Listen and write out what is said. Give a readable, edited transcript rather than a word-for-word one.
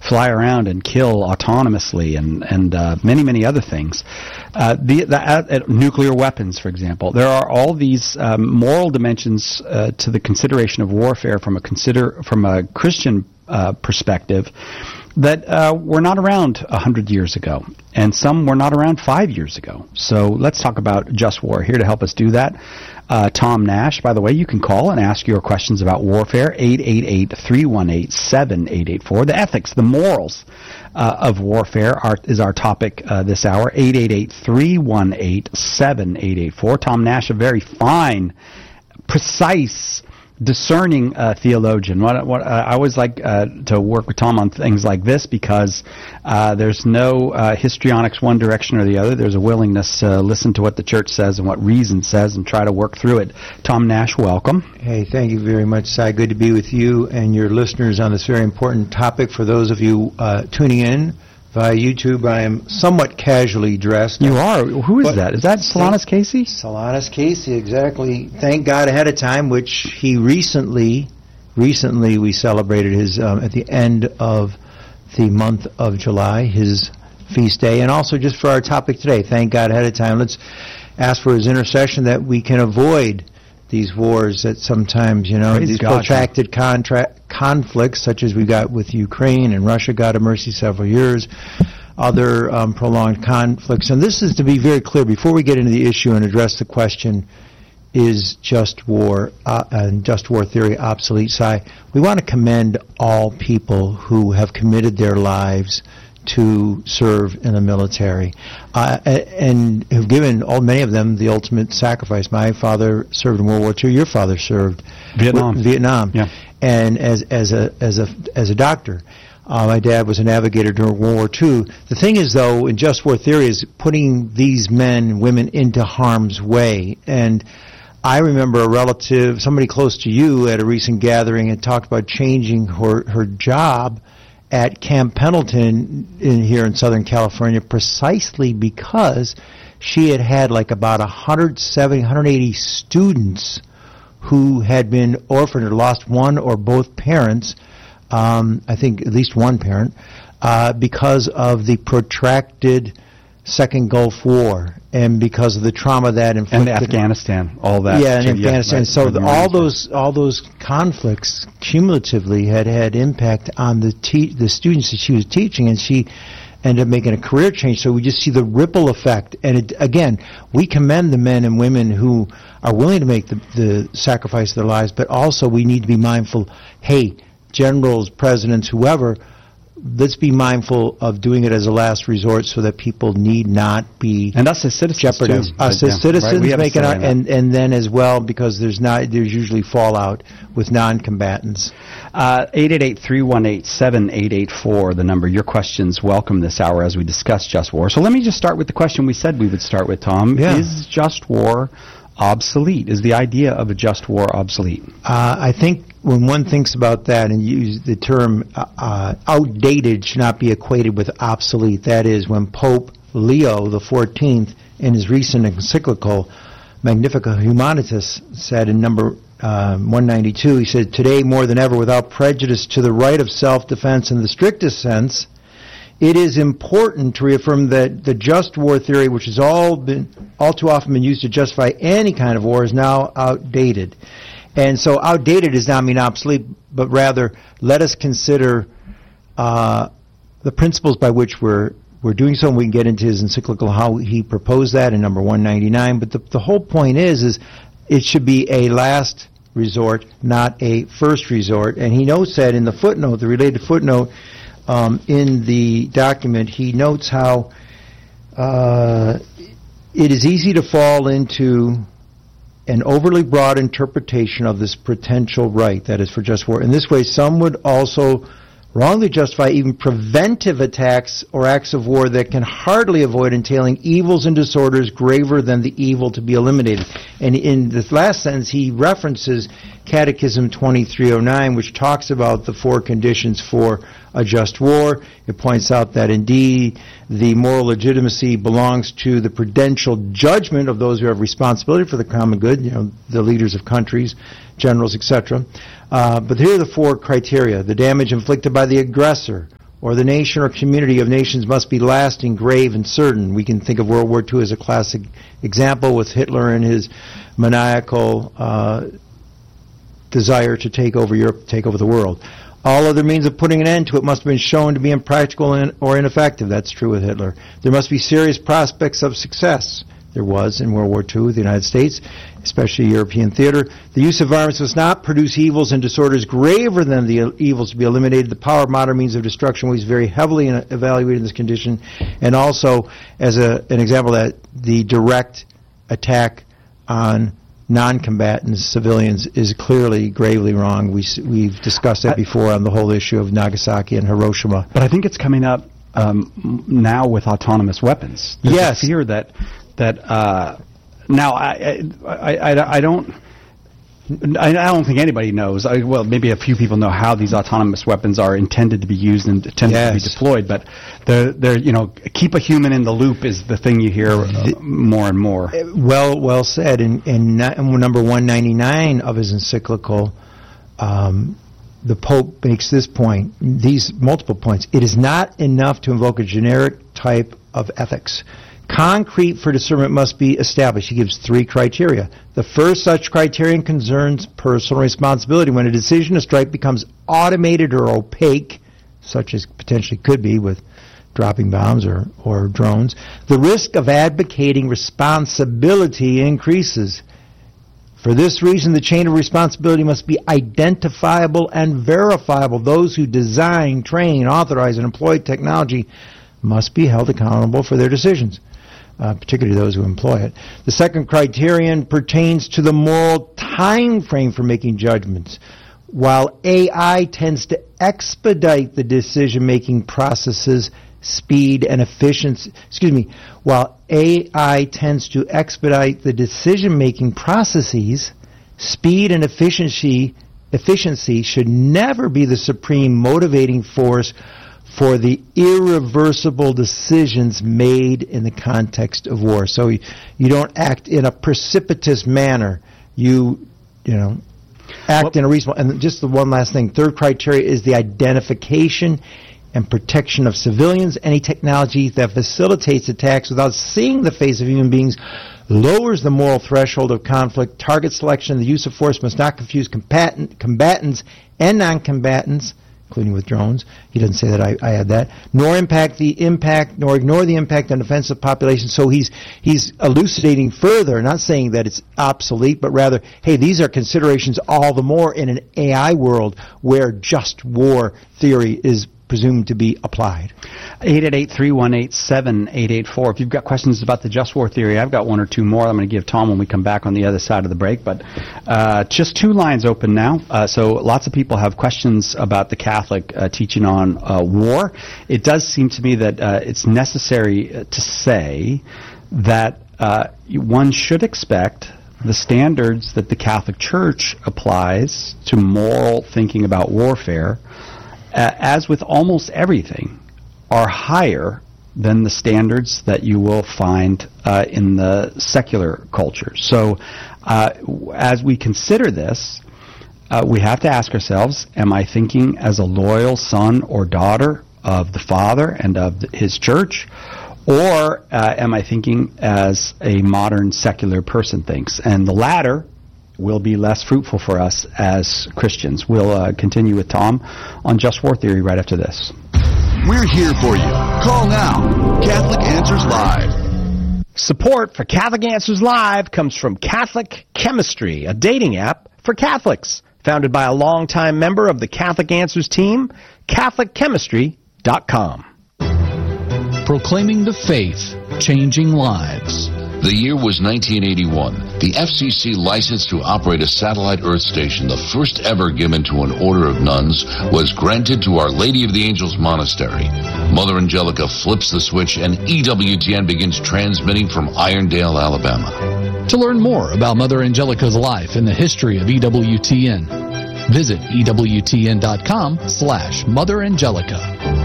fly around and kill autonomously and many, many other things. Nuclear weapons, for example. There are all these moral dimensions to the consideration of warfare from a Christian perspective that were not around 100 years ago, and some were not around 5 years ago. So let's talk about just war. Here to help us do that, Tom Nash. By the way, you can call and ask your questions about warfare, 888-318-7884. The ethics, the morals of warfare is our topic this hour, 888-318-7884. Tom Nash, a very fine, precise, discerning theologian. I always like to work with Tom on things like this because there's no histrionics one direction or the other. There's a willingness to listen to what the church says and what reason says and try to work through it. Tom Nash, welcome. Hey, thank you very much, Si. Good to be with you and your listeners on this very important topic. For those of you tuning in via YouTube, I am somewhat casually dressed. You are? Who is that? Is that Solanus Casey? Solanus Casey, exactly. Thank God ahead of time, which he recently we celebrated his, at the end of the month of July, his feast day. And also just for our topic today, thank God ahead of time. Let's ask for his intercession that we can avoid these wars that sometimes, Praise these God, protracted conflicts, such as we got with Ukraine and Russia, God have mercy, several years, other prolonged conflicts. And this is to be very clear, before we get into the issue and address the question, is just war and just war theory obsolete? Si, we want to commend all people who have committed their lives to serve in the military, and have given many of them the ultimate sacrifice. My father served in World War II. Your father served Vietnam, yeah. And as a doctor. My dad was a navigator during World War II. The thing is, though, in just war theory, is putting these men and women into harm's way. And I remember a relative, somebody close to you, at a recent gathering, had talked about changing her job at Camp Pendleton here in Southern California, precisely because she had like about 180 students who had been orphaned or lost one or both parents, I think at least one parent, because of the protracted Second Gulf War and because of the trauma that inflicted. And Afghanistan, all that. Yeah, in Afghanistan. Right. So all those conflicts cumulatively had impact on the students that she was teaching, and she ended up making a career change. So we just see the ripple effect. And again, we commend the men and women who are willing to make the sacrifice of their lives, but also we need to be mindful, hey, generals, presidents, whoever, let's be mindful of doing it as a last resort so that people need not be and us as citizens jeopardized. Us as citizens make it, and then as well, because there's usually fallout with non-combatants. 888-318-7884, the number. Your questions welcome this hour as we discuss just war. So let me just start with the question we said we would start with, Tom. Yeah. Is just war obsolete? Is the idea of a just war obsolete? I think when one thinks about that and use the term outdated should not be equated with obsolete. That is, when Pope Leo XIV, in his recent encyclical Magnificat Humanitas, said in number 192, he said, "Today more than ever, without prejudice to the right of self-defense in the strictest sense, it is important to reaffirm that the just war theory, which has all too often been used to justify any kind of war, is now outdated." And so outdated does not mean obsolete, but rather let us consider the principles by which we're doing so, and we can get into his encyclical how he proposed that in number 199. But the whole point is it should be a last resort, not a first resort. And he notes that in the footnote, the related footnote, in the document, he notes how it is easy to fall into an overly broad interpretation of this potential right, that is for just war. In this way, some would also wrongly justify even preventive attacks or acts of war that can hardly avoid entailing evils and disorders graver than the evil to be eliminated. And in this last sentence, he references Catechism 2309, which talks about the four conditions for a just war. It points out that indeed the moral legitimacy belongs to the prudential judgment of those who have responsibility for the common good, the leaders of countries, generals, etc. But here are the four criteria: the damage inflicted by the aggressor or the nation or community of nations must be lasting, grave, and certain. We can think of World War II as a classic example with Hitler and his maniacal desire to take over Europe, take over the world. All other means of putting an end to it must have been shown to be impractical or ineffective. That's true with Hitler. There must be serious prospects of success. There was in World War II with the United States, especially European theater. The use of violence must not produce evils and disorders graver than the evils to be eliminated. The power of modern means of destruction weighs very heavily in evaluating this condition. And also, as an example of that, the direct attack on non-combatants, civilians, is clearly gravely wrong. We've discussed that before on the whole issue of Nagasaki and Hiroshima. But I think it's coming up now with autonomous weapons. There's yes. a fear that now I don't think anybody knows. Well, maybe a few people know how these autonomous weapons are intended to be used and intended to be deployed. But they're keep a human in the loop is the thing you hear more and more. Well said. In number 199 of his encyclical, the Pope makes this point. These multiple points. It is not enough to invoke a generic type of ethics. Concrete for discernment must be established. He gives 3 criteria. The first such criterion concerns personal responsibility. When a decision to strike becomes automated or opaque, such as potentially could be with dropping bombs or drones, the risk of advocating responsibility increases. For this reason, the chain of responsibility must be identifiable and verifiable. Those who design, train, authorize, and employ technology must be held accountable for their decisions. Particularly those who employ it. The second criterion pertains to the moral time frame for making judgments. While AI tends to expedite the decision-making processes, speed and efficiency, while AI tends to expedite the decision-making processes, speed and efficiency should never be the supreme motivating force for the irreversible decisions made in the context of war. So you don't act in a precipitous manner. You act in a reasonable. And just the one last thing. Third criteria is the identification and protection of civilians. Any technology that facilitates attacks without seeing the face of human beings lowers the moral threshold of conflict. Target selection, the use of force must not confuse combatants and non-combatants, including with drones. He doesn't say that I add that. Nor ignore the impact on defensive populations. So he's elucidating further, not saying that it's obsolete, but rather, hey, these are considerations all the more in an AI world where just war theory is presumed to be applied. 888-318-7884. If you've got questions about the just war theory, I've got one or two more I'm going to give Tom when we come back on the other side of the break. But just 2 lines open now. So lots of people have questions about the Catholic teaching on war. It does seem to me that it's necessary to say that one should expect the standards that the Catholic Church applies to moral thinking about warfare, as with almost everything, are higher than the standards that you will find in the secular culture. So as we consider this, we have to ask ourselves, am I thinking as a loyal son or daughter of the Father and of his church, or am I thinking as a modern secular person thinks? And the latter will be less fruitful for us as Christians. We'll continue with Tom on Just War Theory right after this. We're here for you. Call now. Catholic Answers Live. Support for Catholic Answers Live comes from Catholic Chemistry, a dating app for Catholics. Founded by a longtime member of the Catholic Answers team, CatholicChemistry.com. Proclaiming the faith, changing lives. The year was 1981. The FCC license to operate a satellite Earth station, the first ever given to an order of nuns, was granted to Our Lady of the Angels Monastery. Mother Angelica flips the switch and EWTN begins transmitting from Irondale, Alabama. To learn more about Mother Angelica's life and the history of EWTN, visit EWTN.com/Mother Angelica.